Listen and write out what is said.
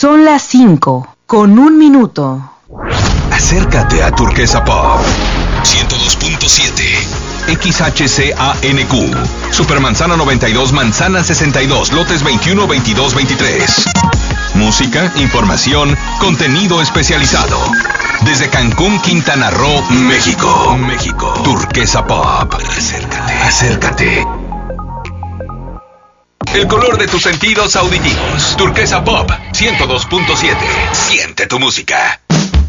Son las 5:01. Acércate a Turquesa Pop 102.7 XHCANQ Supermanzana 92, Manzana 62, lotes 21, 22, 23. Música, información, contenido especializado. Desde Cancún, Quintana Roo, México. Turquesa Pop. Acércate. El color de tus sentidos auditivos. Turquesa Pop 102.7. Siente tu música.